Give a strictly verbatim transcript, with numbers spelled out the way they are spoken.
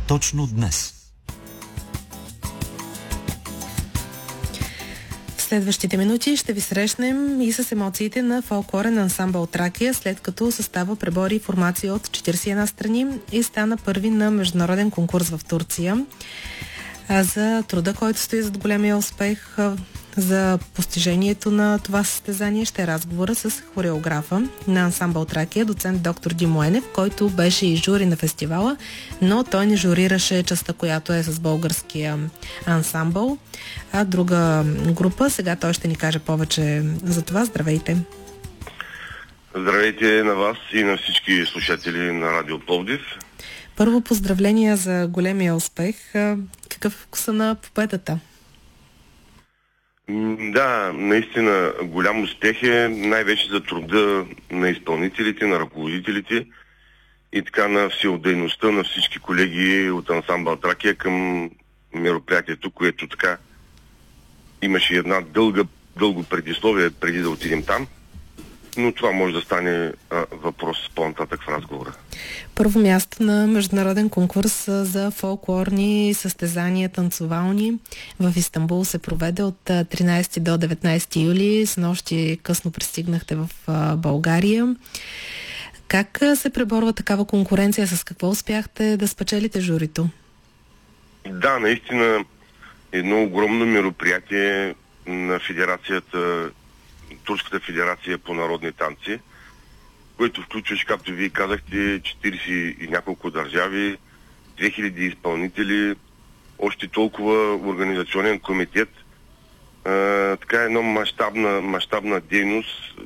точно днес. В следващите минути ще ви срещнем и с емоциите на фолклорен ансамбъл Тракия, след като състава пребори формации от четиридесет и една страни и стана първи на международен конкурс в Турция. А за труда, който стои зад големия успех, за постижението на това състезание ще е разговора с хореографа на ансамбъл Тракия, доцент доктор Димо Енев, който беше и жури на фестивала, но той не журираше частта, която е с българския ансамбъл, а друга група. Сега той ще ни каже повече за това. Здравейте! Здравейте на вас и на всички слушатели на Радио Пловдив. Първо поздравления за големия успех. Какъв е вкуса на победата? Да, наистина голям успех е, най-вече за труда на изпълнителите, на ръководителите и така на всеотдайността на всички колеги от ансамбъл Тракия към мероприятието, което така имаше една дълга, дълго предисловие преди да отидем там, но това може да стане а, въпрос по-нататък в разговора. Първо място на международен конкурс за фолклорни състезания танцовални в Истанбул се проведе от тринадесети до деветнадесети юли. Снощи късно пристигнахте в България. Как се преборва такава конкуренция? С какво успяхте да спечелите журито? Да, наистина едно огромно мероприятие на федерацията, Турската федерация по народни танци, което включваше, както вие казахте, четиридесет и няколко държави, две хиляди изпълнители, още толкова организационен комитет. А, така едно мащабна, мащабна дейност,